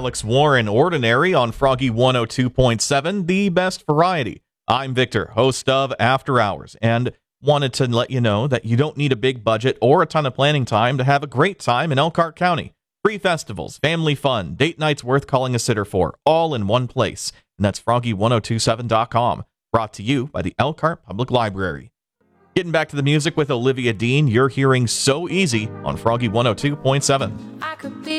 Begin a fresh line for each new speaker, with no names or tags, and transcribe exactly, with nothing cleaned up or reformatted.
Alex Warren, Ordinary on Froggy one oh two point seven, the best variety. I'm Victor, host of After Hours, and wanted to let you know that you don't need a big budget or a ton of planning time to have a great time in Elkhart County. Free festivals, family fun, date nights worth calling a sitter for, all in one place. And that's froggy ten twenty-seven dot com. Brought to you by the Elkhart Public Library. Getting back to the music with Olivia Dean, you're hearing So Easy on Froggy one oh two point seven.
I could be